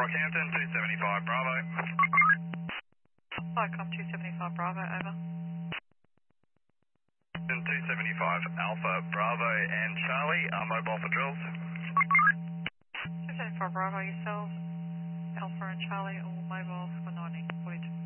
Rockhampton, 275 Bravo. Flycom 275 Bravo, over. 275 Alpha, Bravo and Charlie are mobile for drills. 275 Bravo, yourselves, Alpha and Charlie, all mobile for 1942.